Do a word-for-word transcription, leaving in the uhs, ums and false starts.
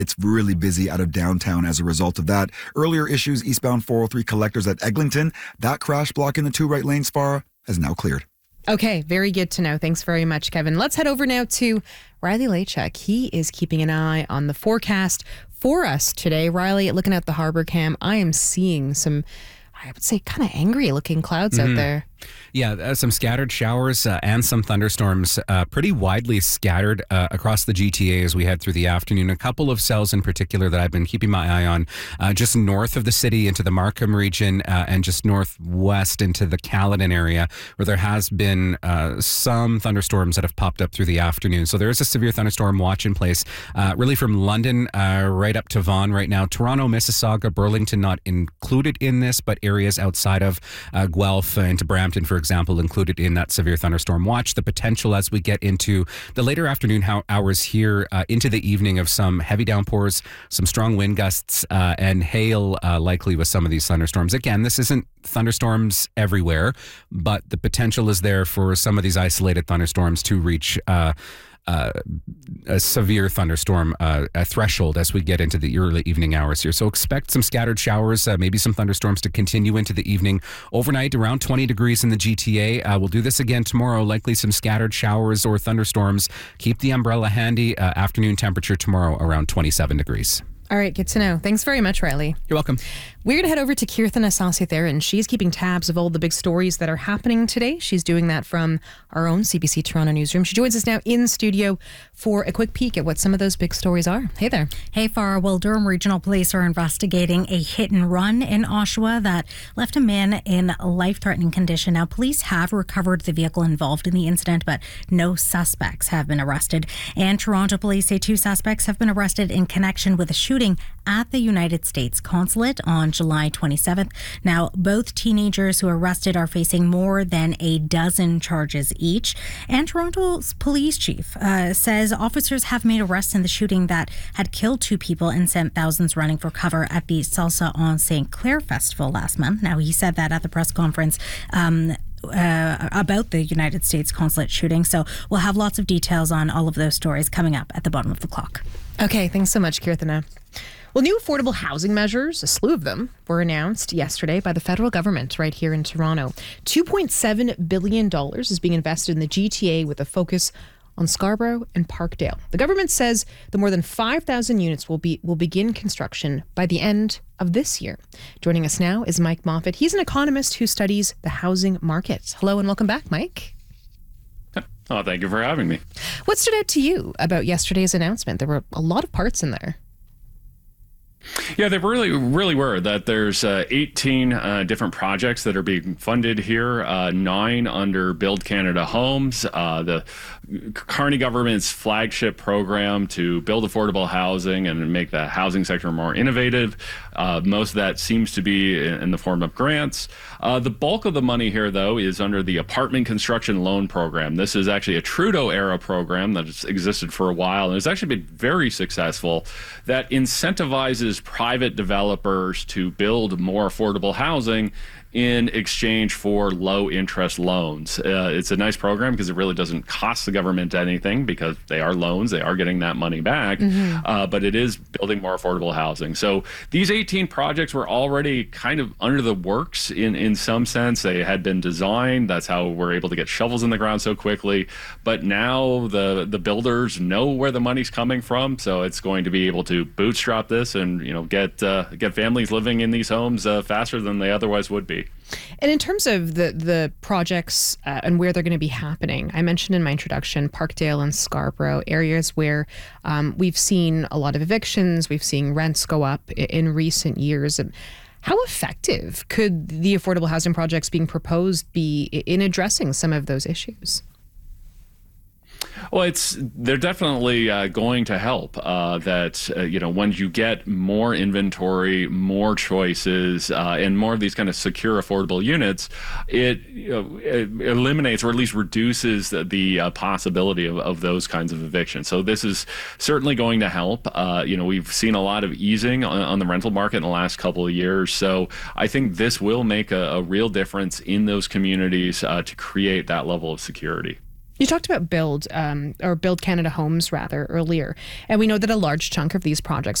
It's really busy out of downtown as a result of that. Earlier issues, eastbound four oh three collectors at Eglinton. That crash blocking the two right lanes far has now cleared. Okay, very good to know. Thanks very much, Kevin. Let's head over now to Riley Lachuk. He is keeping an eye on the forecast for us today. Riley, looking at the harbor cam, I am seeing some, I would say, kind of angry looking clouds mm-hmm. out there. Yeah, uh, some scattered showers uh, and some thunderstorms uh, pretty widely scattered uh, across the G T A as we head through the afternoon. A couple of cells in particular that I've been keeping my eye on uh, just north of the city into the Markham region uh, and just northwest into the Caledon area where there has been uh, some thunderstorms that have popped up through the afternoon. So there is a severe thunderstorm watch in place uh, really from London uh, right up to Vaughan right now. Toronto, Mississauga, Burlington not included in this, but areas outside of uh, Guelph uh, into Brampton, for example, included in that severe thunderstorm watch. The potential as we get into the later afternoon hours here uh, into the evening of some heavy downpours, some strong wind gusts, uh, and hail uh, likely with some of these thunderstorms. Again, this isn't thunderstorms everywhere, but the potential is there for some of these isolated thunderstorms to reach uh, Uh, a severe thunderstorm uh, a threshold as we get into the early evening hours here. So expect some scattered showers, uh, maybe some thunderstorms to continue into the evening. Overnight, around twenty degrees in the G T A. Uh, we'll do this again tomorrow. Likely some scattered showers or thunderstorms. Keep the umbrella handy. Uh, afternoon temperature tomorrow around twenty-seven degrees. All right, good to know. Thanks very much, Riley. You're welcome. We're going to head over to Kirthan Asasitharan. She's keeping tabs of all the big stories that are happening today. She's doing that from our own C B C Toronto newsroom. She joins us now in studio for a quick peek at what some of those big stories are. Hey there. Hey, Farah. Well, Durham Regional Police are investigating a hit and run in Oshawa that left a man in a life-threatening condition. Now, police have recovered the vehicle involved in the incident, but no suspects have been arrested. And Toronto police say two suspects have been arrested in connection with a shooting at the United States Consulate on July twenty-seventh. Now, both teenagers who are arrested are facing more than a dozen charges each. And Toronto's police chief uh, says officers have made arrests in the shooting that had killed two people and sent thousands running for cover at the Salsa on Saint Clair Festival last month. Now, he said that at the press conference um, Uh, about the United States Consulate shooting. So we'll have lots of details on all of those stories coming up at the bottom of the clock. Okay, thanks so much, Kirthana. Well, new affordable housing measures, a slew of them, were announced yesterday by the federal government right here in Toronto. two point seven billion dollars is being invested in the G T A with a focus on Scarborough and Parkdale. The government says the more than five thousand units will be will begin construction by the end of this year. Joining us now is Mike Moffat. He's an economist who studies the housing market. Hello and welcome back, Mike. Oh, thank you for having me. What stood out to you about yesterday's announcement? There were a lot of parts in there. Yeah, they really, really were. That there's uh, eighteen uh, different projects that are being funded here, uh, nine under Build Canada Homes, uh, the Carney government's flagship program to build affordable housing and make the housing sector more innovative. Uh, most of that seems to be in the form of grants. Uh, the bulk of the money here, though, is under the Apartment Construction Loan Program. This is actually a Trudeau-era program that has existed for a while and has actually been very successful, that incentivizes private developers to build more affordable housing in exchange for low interest loans. Uh, it's a nice program because it really doesn't cost the government anything because they are loans, they are getting that money back, mm-hmm. uh, but it is building more affordable housing. So these eighteen projects were already kind of under the works in, in some sense. They had been designed. That's how we're able to get shovels in the ground so quickly. But now the, the builders know where the money's coming from, so it's going to be able to bootstrap this and, you know, get, uh, get families living in these homes uh, faster than they otherwise would be. And in terms of the the projects uh, and where they're going to be happening, I mentioned in my introduction Parkdale and Scarborough, areas where um, we've seen a lot of evictions, we've seen rents go up in, in recent years. How effective could the affordable housing projects being proposed be in addressing some of those issues? Well, it's they're definitely uh, going to help. Uh, that uh, you know, when you get more inventory, more choices, uh, and more of these kind of secure, affordable units, it, you know, it eliminates or at least reduces the, the uh, possibility of, of those kinds of evictions. So this is certainly going to help. Uh, you know, we've seen a lot of easing on, on the rental market in the last couple of years. So I think this will make a, a real difference in those communities uh, to create that level of security. You talked about Build, um, or Build Canada Homes, rather, earlier. And we know that a large chunk of these projects